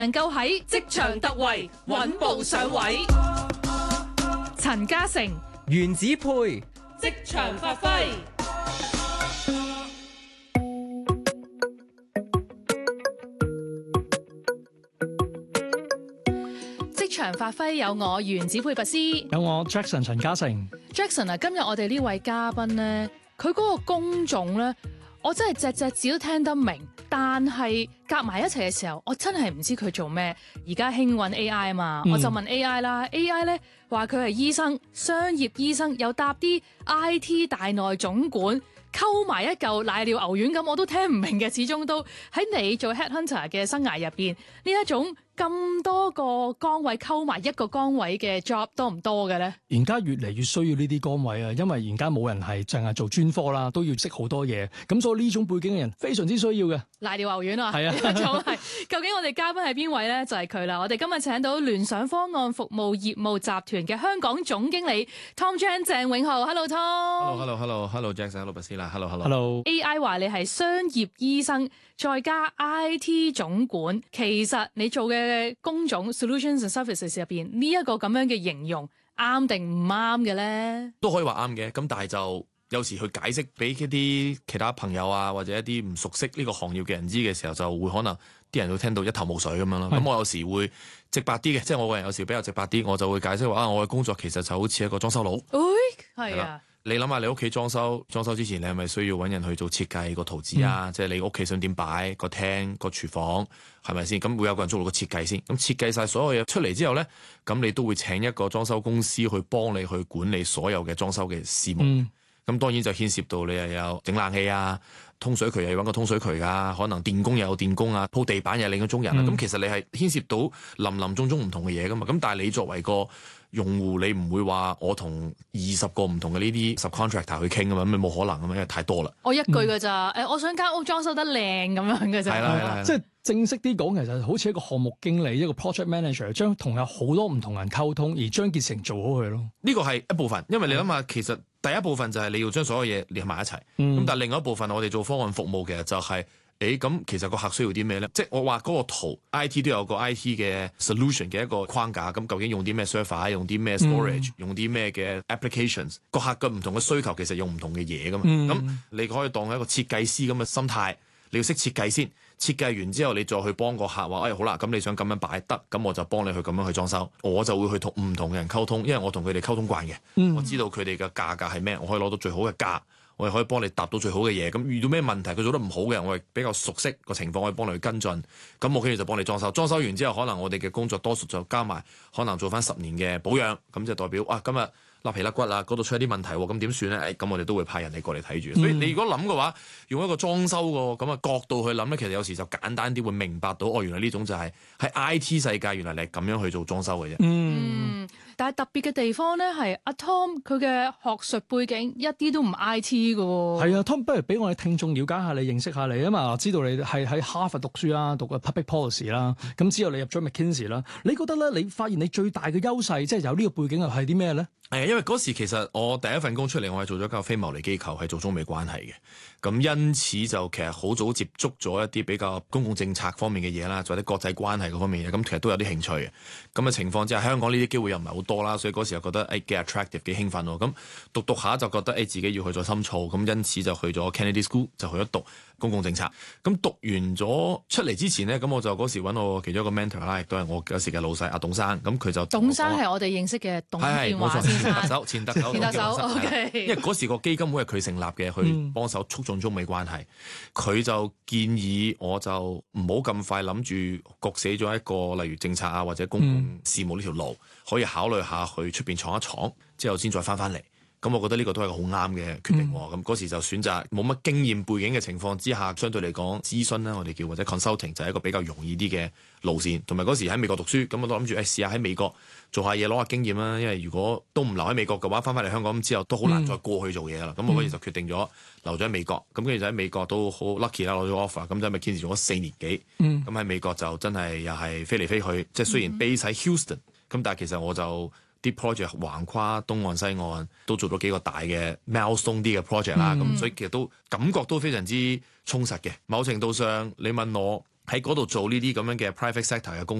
能夠喺職場突圍，穩步上位。陳嘉誠、 原子配職場發揮。職場發揮有我原子配拔師， 有我 Jackson 陳嘉誠。 Jackson 啊，今日我哋呢位嘉賓咧，佢嗰個工種咧，我真係隻隻字都聽得明，但係夾埋一齊嘅時候，我真係唔知佢做咩。而家興揾 AI 啊嘛，我就問 AI 啦，AI 咧話佢係醫生，商業醫生，又搭啲 IT 大內總管。溝埋一嚿瀨尿牛丸咁，我都聽唔明嘅。始終都喺你做 headhunter 嘅生涯入邊，呢一種咁多個崗位溝埋一個崗位嘅 job 多唔多嘅咧？ 而家越嚟越需要呢啲崗位啊，因為而家冇人係淨係做專科啦，都要識好多嘢。咁所以呢種背景嘅人非常之需要嘅。 瀨尿牛丸啊， 係啊， 呢一種係。究竟我哋嘉賓係邊位咧？就係佢啦。我哋今日請到聯想方案服務業務集團嘅香港總經理 Tom Chan 鄭永浩。Hello Tom。 Hello Jackson，Hello 拔斯啦 Hello。 AI 話你係商業醫生，再加 IT 總管，其實你做嘅工種 Solutions and Services 入邊呢一個咁樣嘅形容啱定唔啱嘅咧？ 都可以話啱嘅，咁但係就有時去解釋俾一啲其他朋友啊，或者一啲唔熟悉呢個行業嘅人知嘅時候，就會可能啲人會聽到一頭霧水咁樣咯。咁我有時會直白啲嘅，即係我個人有時比較直白啲，我就會解釋話我嘅工作其實就好似一個裝修佬。 係啊。 你諗下，你屋企裝修之前，你係咪需要揾人去做設計個圖紙啊？即係你屋企想點擺個廳、個廚房，係咪先？咁會有個人做到個設計先。咁設計晒所有嘢出嚟之後咧，咁你都會請一個裝修公司去幫你去管理所有嘅裝修嘅事務。咁當然就牽涉到你又有整冷氣啊、通水渠又要揾個通水渠啊，可能電工又有電工啊，鋪地板又係另一種人啊。咁其實你係牽涉到林林種種唔同嘅嘢噶嘛。咁但係你作為個用戶，你唔會話我同20個唔同嘅呢啲 subcontractor 去傾啊嘛，咁咪冇可能啊嘛，因為太多啦。 我一句㗎咋，我想間屋裝修得靚咁樣嘅啫。 係啦， 即係正式啲講，其實好似一個項目經理，一個 project manager，將同有好多唔同人溝通，而將件事情做好佢咯。 呢個係一部分，因為你諗下，其實第一部分就係你要將所有嘢連埋一齊。咁但係另外一部分，我哋做方案服務嘅就係。咁其實個客需要啲咩咧？即係我話嗰個圖 IT 都有個 IT 嘅 solution 嘅一個框架，咁究竟用啲咩 server， 用啲咩 storage，用啲咩嘅 applications， 個客嘅唔同嘅需求其實用唔同嘅嘢噶嘛。咁你可以當一個設計師咁嘅心態，你要識設計先，設計完之後你再去幫個客話，好啦，咁你想咁樣擺得，咁我就幫你去咁樣去裝修，我就會去同唔同嘅人溝通，因為我同佢哋溝通慣嘅，我知道佢哋嘅價格係咩，我可以攞到最好嘅價。我哋可以幫你搭到最好嘅嘢，咁遇到咩問題佢做得唔好嘅，我哋比較熟悉個情況，可以幫你去跟進。咁我跟住就幫你裝修，裝修完之後，可能我哋嘅工作多數就加埋，可能做翻10年嘅保養，咁就代表今日甩皮甩骨啦，嗰度出一啲問題，咁點算咧？咁我哋都會派人哋過嚟睇住。所以你如果諗嘅話，用一個裝修個咁嘅角度去諗咧，其實有時就簡單啲，會明白到原來呢種就係喺 IT 世界，原來你係咁樣去做裝修嘅啫。 但係特別嘅地方咧，係阿 Tom 佢嘅學術背景一啲都唔 IT 嘅喎。 係啊 ，Tom 不如俾我哋聽眾了解下你，認識下你啊嘛。知道你係喺哈佛讀書啦，讀嘅 public policy 啦，咁之後你入咗 McKinsey 啦。你覺得咧，你發現你最大嘅優勢，即係有呢個背景係啲咩咧？ 因為嗰時其實我第一份工出嚟，我係做咗間非牟利機構，係做中美關係嘅。咁因此就其實好早接觸咗一啲比較公共政策方面嘅嘢啦，或者國際關係嗰方面嘅嘢，咁其實都有啲興趣嘅。咁嘅情況之下，香港呢啲機會又唔係好多啦，所以嗰時又覺得幾 attractive 幾興奮喎。咁讀下就覺得自己要去再深造，咁因此就去咗 Kennedy School， 就去咗讀公共政策。咁讀完咗出嚟之前呢，咁我就嗰時揾我其中一個 mentor 啦，亦都係我嗰時嘅老細阿董生。咁佢就董生係我哋認識嘅董建華先生， 前特首 ，OK。因為嗰時個基金會係佢成立嘅，去幫手促進中美關係。佢就建議我就唔好咁快諗住焗死咗一個例如政策啊或者公共事務呢條路，可以考慮下去出邊闖一闖，之後先再翻嚟。咁我覺得呢個都係個好啱嘅決定。咁嗰時就選擇冇乜經驗背景嘅情況之下，相對嚟講諮詢啦，我哋叫或者 consulting 就係一個比較容易啲嘅路線。同埋嗰時喺美國讀書，咁我都諗住試下喺美國做下嘢攞下經驗啦。因為如果都唔留喺美國嘅話，翻返嚟香港之後都好難再過去做嘢啦。咁我嗰時就決定咗留咗喺美國。咁跟住就喺美國都好 lucky 啦，攞咗 offer。咁就咪堅持做咗4年幾。咁喺美國就真係又係飛嚟飛去，即係雖然 base 喺 Houston，咁但係其實我就啲 project 橫跨東岸西岸，都做咗幾個大嘅 milestone 啲嘅 project 啦。咁所以其實都感覺都非常之充實嘅。某程度上，你問我喺嗰度做呢啲咁樣嘅 private sector 嘅工